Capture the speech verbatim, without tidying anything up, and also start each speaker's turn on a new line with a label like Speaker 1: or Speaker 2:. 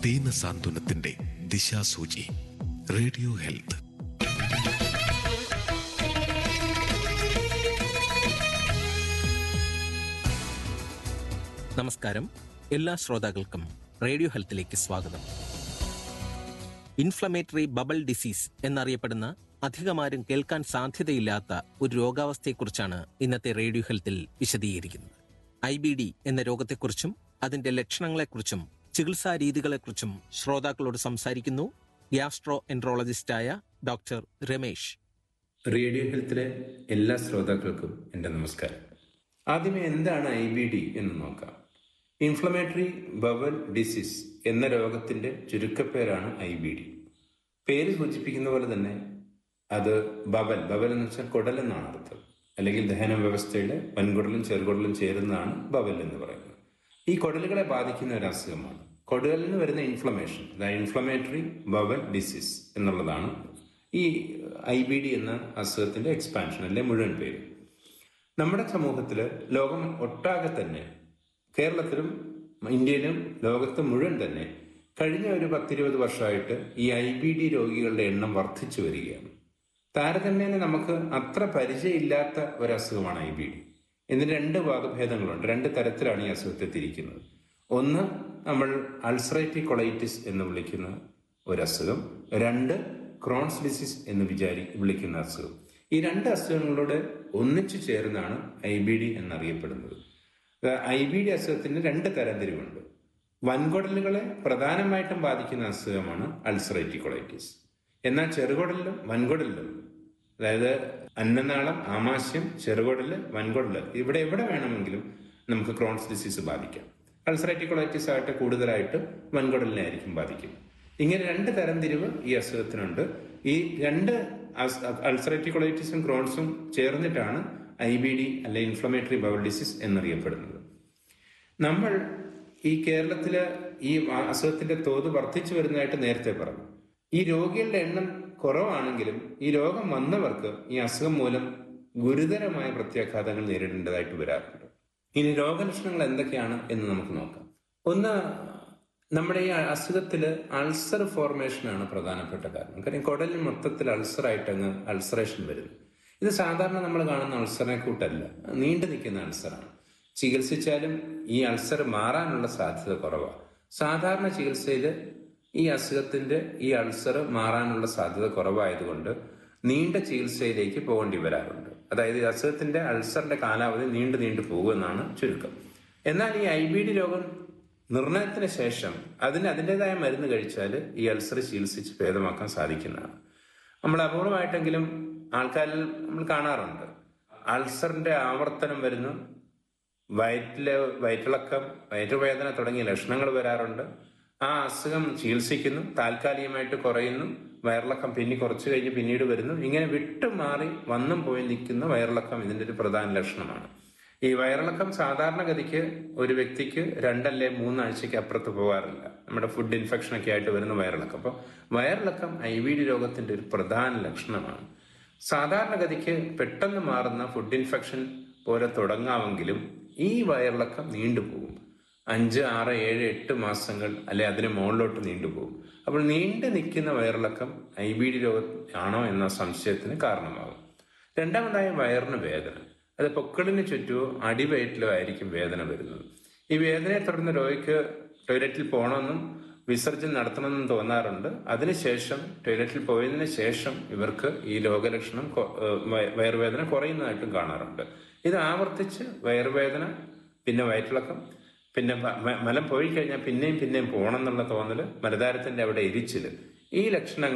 Speaker 1: ദീനസാന്ത്വനത്തിന്റെ ദിശാസൂചി. Radio health.
Speaker 2: നമസ്കാരം. എല്ലാ ശ്രോതാക്കൾക്കും റേഡിയോ ഹെൽത്തിലേക്ക് സ്വാഗതം. ഇൻഫ്ലമേറ്ററി ബബിൾ ഡിസീസ് എന്നറിയപ്പെടുന്ന അധികമാരും കേൾക്കാൻ സാധ്യതയില്ലാത്ത ഒരു രോഗാവസ്ഥയെക്കുറിച്ചാണ് ഇന്നത്തെ റേഡിയോ ഹെൽത്തിൽ വിശദീകരിക്കുന്നത്. ഐ ബി ഡി എന്ന രോഗത്തെക്കുറിച്ചും അതിന്റെ ലക്ഷണങ്ങളെക്കുറിച്ചും ചികിത്സാ രീതികളെക്കുറിച്ചും ശ്രോതാക്കളോട് സംസാരിക്കുന്നു ഗ്യാസ്ട്രോ എൻട്രോളജിസ്റ്റായ ഡോക്ടർ രമേശ്.
Speaker 3: റേഡിയോ ഹെൽത്തിലെ എല്ലാ ശ്രോതാക്കൾക്കും എൻ്റെ നമസ്കാരം. ആദ്യമേ എന്താണ് ഐ ബി ഡി എന്ന് നോക്കാം. ഇൻഫ്ലമേറ്ററി ബവൽ ഡിസീസ് എന്ന രോഗത്തിന്റെ ചുരുക്കപ്പേരാണ് ഐ ബി ഡി. പേര് സൂചിപ്പിക്കുന്ന പോലെ തന്നെ അത് ബവൽ ബവൽ എന്ന് വെച്ചാൽ കുടൽ എന്നാണ് അർത്ഥം, അല്ലെങ്കിൽ ദഹന വ്യവസ്ഥയുടെ വൻകുടലും ചെറുകുടലും ചേരുന്നതാണ് ബവൽ എന്ന് പറയുന്നത്. ഈ കുടലുകളെ ബാധിക്കുന്ന ഒരു അസുഖമാണ്. കുടലിന് വരുന്ന ഇൻഫ്ലമേഷൻ, അതായത് ഇൻഫ്ലമേറ്ററി ബവൽ ഡിസീസ് എന്നുള്ളതാണ് ഈ ഐ ബി ഡി എന്ന അസുഖത്തിന്റെ എക്സ്പാൻഷൻ, അല്ലെ മുഴുവൻ പേര്. നമ്മുടെ സമൂഹത്തിൽ ലോകം ഒട്ടാകെ തന്നെ, കേരളത്തിലും ഇന്ത്യയിലും ലോകത്ത് മുഴുവൻ തന്നെ കഴിഞ്ഞ ഒരു പത്തിരുപത് വർഷമായിട്ട് ഈ ഐ ബി ഡി രോഗികളുടെ എണ്ണം വർദ്ധിച്ചു വരികയാണ്. താരതമ്യേന നമുക്ക് അത്ര പരിചയമില്ലാത്ത ഒരു അസുഖമാണ് ഐ ബി ഡി. ഇതിന് രണ്ട് വകഭേദങ്ങളുണ്ട്, രണ്ട് തരത്തിലാണ് ഈ അസുഖത്തെ തിരിക്കുന്നത്. ഒന്ന് നമ്മൾ അൾസറേറ്റീവ് കൊളൈറ്റിസ് എന്ന് വിളിക്കുന്ന ഒരു അസുഖം, രണ്ട് ക്രോൺസ് ഡിസീസ് എന്ന് വിചാരി വിളിക്കുന്ന അസുഖം. ഈ രണ്ട് അസുഖങ്ങളോട് ഒന്നിച്ചു ചേർന്നാണ് ഐ ബി ഡി എന്നറിയപ്പെടുന്നത്. ഐ ബി ഡി അസുഖത്തിന് രണ്ട് തരംതിരിവുണ്ട്. വൻകുടലുകളെ പ്രധാനമായിട്ടും ബാധിക്കുന്ന അസുഖമാണ് അൾസറേറ്റീവ് കൊളൈറ്റിസ്. എന്നാൽ ചെറുകുടലിലും വൻകുടലിലും, അതായത് അന്നനാളം, ആമാശയം, ചെറുകുടല്, വൻകുടല്, ഇവിടെ എവിടെ വേണമെങ്കിലും നമുക്ക് ക്രോൺസ് ഡിസീസ് ബാധിക്കാം. അൾസറേറ്റീവ് കൊളൈറ്റിസ് ആയിട്ട് കൂടുതലായിട്ട് വൻകുടലിനെ ആയിരിക്കും ബാധിക്കും. ഇങ്ങനെ രണ്ട് തരംതിരിവ് ഈ അസുഖത്തിനുണ്ട്. ഈ രണ്ട് അൾസറേറ്റീവ് കൊളൈറ്റിസും ക്രോൺസും ചേർന്നിട്ടാണ് ഐ ബി ഡി അല്ലെ ഇൻഫ്ലമേറ്ററി ബവൽ ഡിസീസ് എന്നറിയപ്പെടുന്നത്. നമ്മൾ ഈ കേരളത്തില് ഈ അസുഖത്തിന്റെ തോത് വർദ്ധിച്ചു വരുന്നതായിട്ട് നേരത്തെ പറഞ്ഞു. ഈ രോഗികളുടെ എണ്ണം കുറവാണെങ്കിലും ഈ രോഗം വന്നവർക്ക് ഈ അസുഖം മൂലം ഗുരുതരമായ പ്രത്യാഘാതങ്ങൾ നേരിടേണ്ടതായിട്ട് വരാറുണ്ട്. ഇനി രോഗലക്ഷണങ്ങൾ എന്തൊക്കെയാണ് എന്ന് നമുക്ക് നോക്കാം. ഒന്ന്, നമ്മുടെ ഈ അസുഖത്തില് അൾസർ ഫോർമേഷനാണ് പ്രധാനപ്പെട്ട കാരണം. കാര്യം കുടലിൽ മൊത്തത്തിൽ അൾസറായിട്ട് അങ്ങ് അൾസറേഷൻ വരുന്നു. ഇത് സാധാരണ നമ്മൾ കാണുന്ന അൾസറിനെ കൂട്ടല്ല, നീണ്ടു നിൽക്കുന്ന അൾസറാണ്. ചികിത്സിച്ചാലും ഈ അൾസർ മാറാനുള്ള സാധ്യത കുറവാണ്. സാധാരണ ചികിത്സയിൽ ഈ അസുഖത്തിന്റെ ഈ അൾസർ മാറാനുള്ള സാധ്യത കുറവായതുകൊണ്ട് നീണ്ട ചികിത്സയിലേക്ക് പോകേണ്ടി വരാറുണ്ട്. അതായത് ഈ അസുഖത്തിന്റെ അൾസറിന്റെ കാലാവധി നീണ്ടു നീണ്ടു പോകുമെന്നാണ് ചുരുക്കം. എന്നാൽ ഈ ഐ ബി ഡി രോഗം നിർണയത്തിന് ശേഷം അതിന് അതിൻ്റെതായ മരുന്ന് കഴിച്ചാൽ ഈ അൾസർ ചികിത്സിച്ച് ഭേദമാക്കാൻ സാധിക്കുന്നതാണ്. നമ്മൾ അപൂർവമായിട്ടെങ്കിലും ആൾക്കാരിൽ നമ്മൾ കാണാറുണ്ട്, അൾസറിന്റെ ആവർത്തനം വരുന്നു, വയറ്റിലെ വയറ്റിളക്കം, വയറ്റുവേദന തുടങ്ങിയ ലക്ഷണങ്ങൾ വരാറുണ്ട്. ആ അസുഖം ചികിത്സിക്കുന്നു, താൽക്കാലികമായിട്ട് കുറയുന്നു, വയറിളക്കം പിന്നെ കുറച്ച് കഴിഞ്ഞ് പിന്നീട് വരുന്നു. ഇങ്ങനെ വിട്ടുമാറി വന്നും പോയി നിൽക്കുന്ന വയറിളക്കം ഇതിന്റെ ഒരു പ്രധാന ലക്ഷണമാണ്. ഈ വയറിളക്കം സാധാരണഗതിക്ക് ഒരു വ്യക്തിക്ക് രണ്ടല്ലേ മൂന്നാഴ്ചയ്ക്ക് അപ്പുറത്ത് പോകാറില്ല. നമ്മുടെ ഫുഡ് ഇൻഫെക്ഷൻ ഒക്കെ ആയിട്ട് വരുന്ന വയറിളക്കം. അപ്പോൾ വയറിളക്കം ഐ ബി ഡി രോഗത്തിന്റെ ഒരു പ്രധാന ലക്ഷണമാണ്. സാധാരണഗതിക്ക് പെട്ടെന്ന് മാറുന്ന ഫുഡ് ഇൻഫെക്ഷൻ പോലെ തുടങ്ങാമെങ്കിലും ഈ വയറിളക്കം നീണ്ടുപോകും. അഞ്ച് ആറ് ഏഴ് എട്ട് മാസങ്ങൾ അല്ലെ അതിന് മുകളിലോട്ട് നീണ്ടുപോകും. അപ്പോൾ നീണ്ടു നിൽക്കുന്ന വയറിളക്കം ഐ ബി ഡി രോഗം ആണോ എന്ന സംശയത്തിന് കാരണമാകും. രണ്ടാമതായ വയറിന് വേദന, അത് പൊക്കിളിന് ചുറ്റുമോ അടിവയറ്റിലോ ആയിരിക്കും വേദന വരുന്നത്. ഈ വേദനയെ തുടർന്ന് രോഗിക്ക് ടോയ്ലറ്റിൽ പോകണമെന്നും വിസർജനം നടത്തണമെന്നും തോന്നാറുണ്ട്. അതിനുശേഷം ടോയ്ലറ്റിൽ പോയതിനു ശേഷം ഇവർക്ക് ഈ രോഗലക്ഷണം വയറുവേദന കുറയുന്നതായിട്ടും കാണാറുണ്ട്. ഇത് ആവർത്തിച്ച് വയറുവേദന, പിന്നെ വയറ്റിളക്കം, പിന്നെ മലം പോയി കഴിഞ്ഞാൽ പിന്നെയും പിന്നെയും പോകണം എന്നുള്ള തോന്നല്, മലദ്വാരത്തിന്റെ അവിടെ എരിച്ചില്, ഈ ലക്ഷണങ്ങൾ